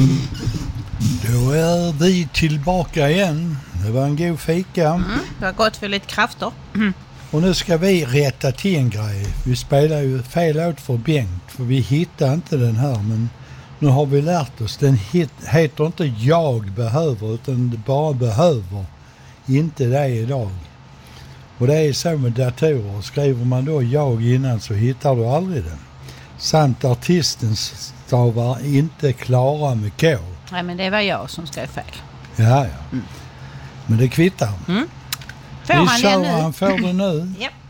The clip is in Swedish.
Då är vi tillbaka igen. Det var en god fika. Det har gått för lite krafter. Och nu ska vi rätta till en grej. Vi spelar ju fel åt för Bengt. För vi hittar inte den här. Men nu har vi lärt oss. Den heter inte jag behöver. Utan det bara behöver. Inte det idag. Och det är så med datorer. Skriver man då jag innan så hittar du aldrig den. Samt artisten stavar inte Klara med K. Nej, men det var jag som skrev fel. Ja. Men det kvittar. Får han det nu? Han får det nu. Japp.